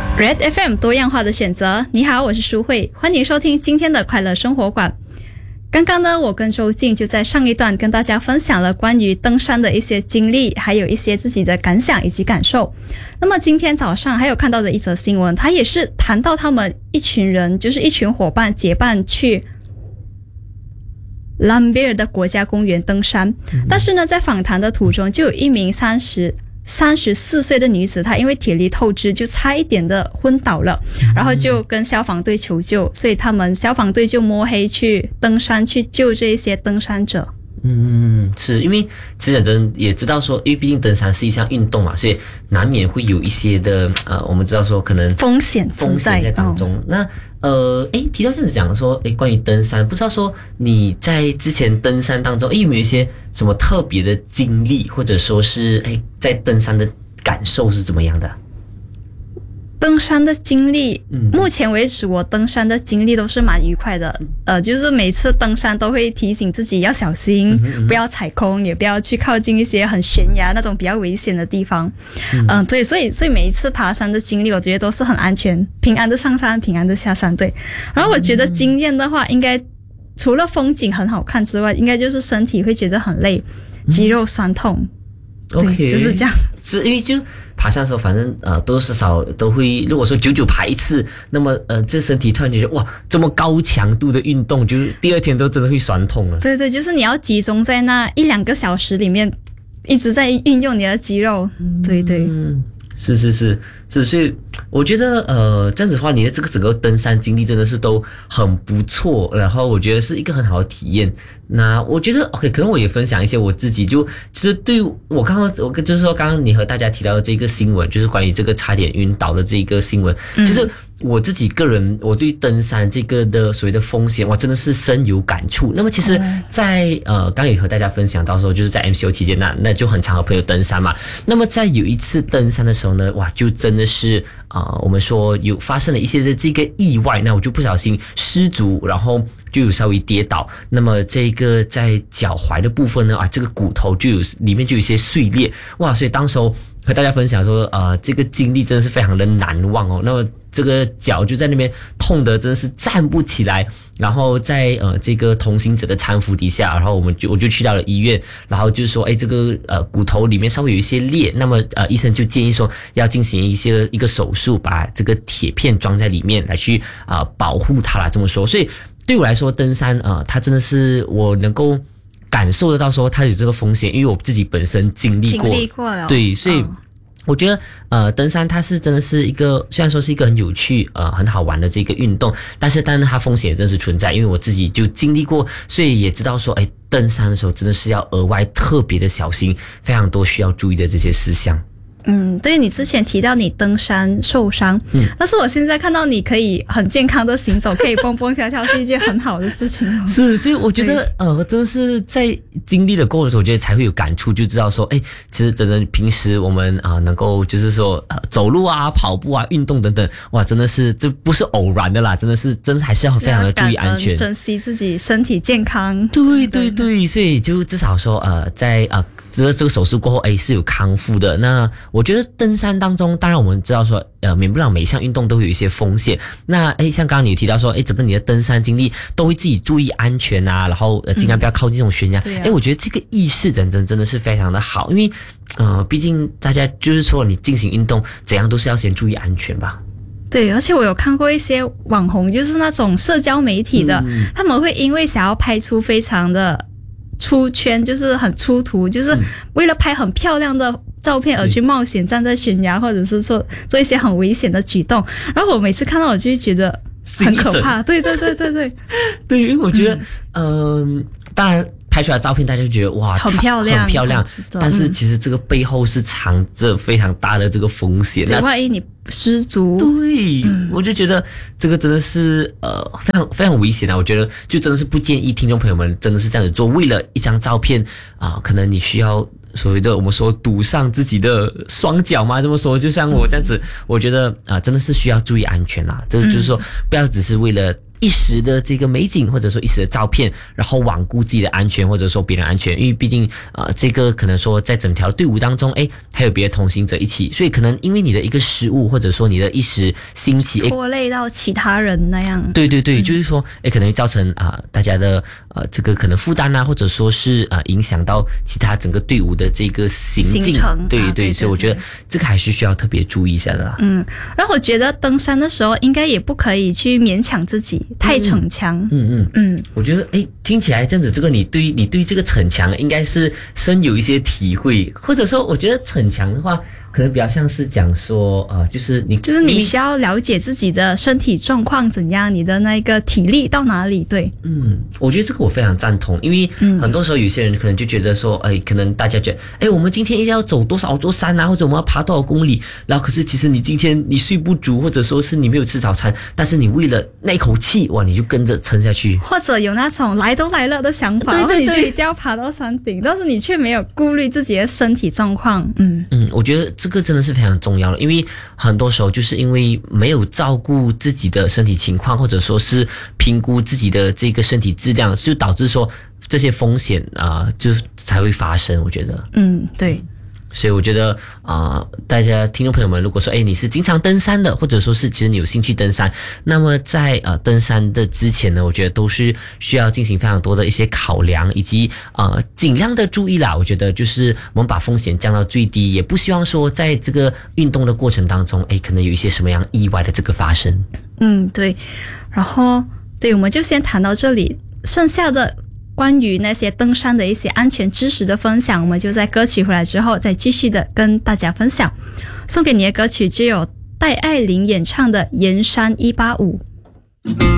Red FM 多样化的选择，你好，我是舒慧，欢迎收听今天的快乐生活馆。刚刚呢，我跟周静就在上一段跟大家分享了关于登山的一些经历，还有一些自己的感想以及感受。那么今天早上还有看到的一则新闻，他也是谈到他们一群人，就是一群伙伴结伴去兰比尔的国家公园登山，但是呢，在访谈的途中就有一名34岁的女子，她因为体力透支，就差一点的昏倒了，然后就跟消防队求救，所以他们消防队就摸黑去登山去救这一些登山者。 是因为其实真也知道说，因为毕竟登山是一项运动嘛，所以难免会有一些的我们知道说可能风险在当中。那提到这样子讲说，关于登山，不知道说你在之前登山当中，有没有一些什么特别的经历，或者说是在登山的感受是怎么样的？ 登山的经历，目前为止我登山的经历都是蛮愉快的。就是每次登山都会提醒自己要小心，不要踩空，也不要去靠近一些很悬崖那种比较危险的地方。对，所以每一次爬山的经历，我觉得都是很安全，平安的上山，平安的下山。对，然后我觉得经验的话，应该除了风景很好看之外，应该就是身体会觉得很累，肌肉酸痛。 OK， 就是这样。 是因为就爬山的时候，反正多多少少都会，如果说久爬一次，那么这身体突然觉得哇，这么高强度的运动，就是第二天都真的会酸痛了。 对对，就是你要集中在那1-2个小时里面，一直在运用你的肌肉。对对。是，所以我觉得这样子的话，你的这个整个登山经历真的是都很不错，然后我觉得是一个很好的体验。那我觉得 OK， 可能我也分享一些我自己，就其实对我就是说刚刚你和大家提到的这个新闻，就是关于这个差点晕倒的这个新闻，其实我自己个人，我对登山这个的所谓的风险，哇，真的是深有感触。那么其实在刚也和大家分享到说，就是在 MCO 期间那就很常和朋友登山嘛。那么在有一次登山的时候呢，哇，就真的是我们说有发生了一些的这个意外，那我就不小心失足，然后就有稍微跌倒。那么这个在脚踝的部分呢，这个骨头里面就有一些碎裂，哇！所以当时候和大家分享说，这个经历真的是非常的难忘哦。那么这个脚就在那边痛得真的是站不起来，然后在这个同行者的搀扶底下，然后我就去到了医院，然后就说这个骨头里面稍微有一些裂，那么医生就建议说要进行一个手术，把这个铁片装在里面来去保护它啦，这么说。所以对我来说，登山它真的是我能够感受得到说它有这个风险，因为我自己本身经历过了。对，所以我觉得登山它是真的是一个，虽然说是一个很有趣很好玩的这个运动，但是它风险也真是存在，因为我自己就经历过，所以也知道说登山的时候真的是要额外特别的小心，非常多需要注意的这些事项。对，你之前提到你登山受伤，但是我现在看到你可以很健康的行走，可以蹦蹦跳跳，是一件很好的事情。 是，所以我觉得真的是在经历了过的时候，我觉得才会有感触，就知道说其实真的平时我们能够就是说走路跑步运动等等，哇，真的是这不是偶然的啦，真的还是要非常的注意安全， 珍惜自己身体健康。 对，所以就至少说在这个手术过后是有康复的。那我觉得登山当中，当然我们知道说免不了每一项运动都会有一些风险。那像刚刚你提到说整个你的登山经历都会自己注意安全然后尽量不要靠近这种悬崖。我觉得这个意识真的是非常的好，因为毕竟大家就是说你进行运动怎样都是要先注意安全吧。 对，而且我有看过一些网红，就是那种社交媒体的，他们会因为想要拍出非常的出圈，就是很出图，就是为了拍很漂亮的照片而去冒险站在悬崖，或者是说做一些很危险的举动。然后我每次看到我就会觉得很可怕。对， 对，因为我觉得当然拍出来的照片大家就觉得哇很漂亮， 但是其实这个背后是藏着非常大的这个风险。 万一你失足， 对，我就觉得这个真的是非常非常危险我觉得就真的是不建议听众朋友们真的是这样子做，为了一张照片可能你需要所谓的我们说赌上自己的双脚嘛，这么说，就像我这样子，我觉得真的是需要注意安全啦。这就是说不要只是为了一时的这个美景，或者说一时的照片，然后罔顾自己的安全，或者说别人安全，因为毕竟这个可能说在整条队伍当中，还有别的同行者一起，所以可能因为你的一个失误，或者说你的一时兴起， 拖累到其他人那样。 对对对，就是说，可能会造成大家的这个可能负担啊，或者说是影响到其他整个队伍的这个行程。 对对，所以我觉得这个还是需要特别注意一下的啦。 然后我觉得登山的时候应该也不可以去勉强自己太逞强。 我觉得听起来这样子，这个你对这个逞强应该是深有一些体会，或者说我觉得逞强的话，可能比较像是讲说就是你需要了解自己的身体状况怎样，你的那个体力到哪里。对， 我觉得这个我非常赞同，因为很多时候有些人可能就觉得说，可能大家觉得，我们今天一定要走多少座山啊，或者我们要爬多少公里，然后可是其实你今天你睡不足，或者说是你没有吃早餐，但是你为了那一口气，哇，你就跟着撑下去， 或者有那种来都来了的想法， 对对对， 然后你就一定要爬到山顶，但是你却没有顾虑自己的身体状况。 我觉得这个真的是非常重要的，因为很多时候就是因为没有照顾自己的身体情况，或者说是评估自己的这个身体质量，就导致说这些风险就才会发生。我觉得， 对。 所以我觉得大家听众朋友们，如果说你是经常登山的，或者说是其实你有兴趣登山，那么在登山的之前呢，我觉得都是需要进行非常多的一些考量，以及尽量的注意啦。我觉得就是我们把风险降到最低，也不希望说在这个运动的过程当中，可能有一些什么样意外的这个发生。 对。然后对，我们就先谈到这里，剩下的关于那些登山的一些安全知识的分享，我们就在歌曲回来之后再继续的跟大家分享。送给你的歌曲就有戴爱玲演唱的《岩山185》。